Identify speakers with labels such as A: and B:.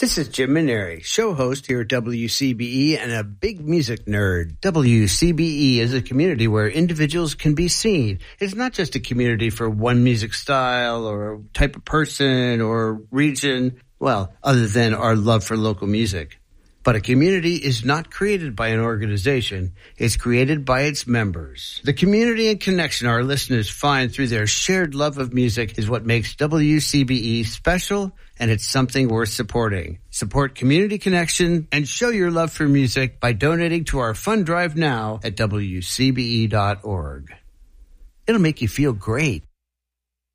A: This is Jim Maneri, show host here at WCBE and a big music nerd. WCBE is a community where individuals can be seen. It's not just a community for one music style or type of person or region, well, other than our love for local music. But a community is not created by an organization. It's created by its members. The community and connection our listeners find through their shared love of music is what makes WCBE special, and it's something worth supporting. Support community connection and show your love for music by donating to our fund drive now at WCBE.org. It'll make you feel great.